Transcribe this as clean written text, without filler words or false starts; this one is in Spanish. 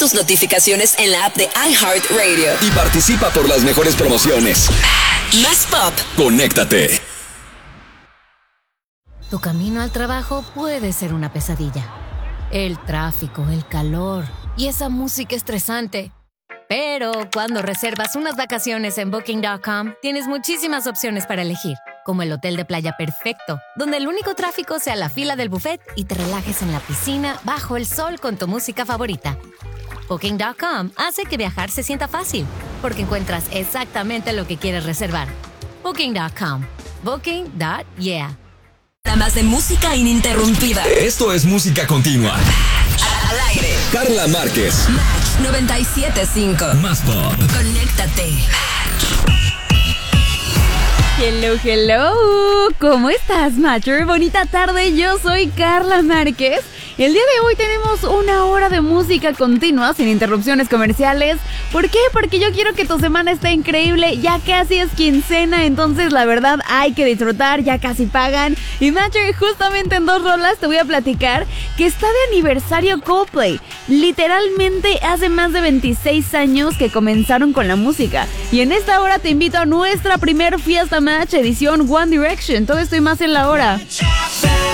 tus notificaciones en la app de iHeartRadio. Y participa por las mejores promociones. Más pop. Conéctate. Tu camino al trabajo puede ser una pesadilla. El tráfico, el calor y esa música estresante. Pero cuando reservas unas vacaciones en Booking.com, tienes muchísimas opciones para elegir, como el hotel de playa perfecto, donde el único tráfico sea la fila del buffet y te relajes en la piscina bajo el sol con tu música favorita. Booking.com hace que viajar se sienta fácil, porque encuentras exactamente lo que quieres reservar. Booking.com. Booking.yeah. Más de música ininterrumpida. Esto es música continua. Al aire. Carla Márquez. Match 97.5. Más pop. Conéctate. Hello, ¿cómo estás, Matcher? Bonita tarde, yo soy Carla Márquez. El día de hoy tenemos 1 hora de música continua, sin interrupciones comerciales. ¿Por qué? Porque yo quiero que tu semana esté increíble, ya casi es quincena, entonces la verdad hay que disfrutar, ya casi pagan. Y Matcher, justamente en 2 rolas te voy a platicar que está de aniversario Coldplay. Literalmente hace más de 26 años que comenzaron con la música. Y en esta hora te invito a nuestra primer Fiesta Match edición One Direction. Todo esto y más en la hora.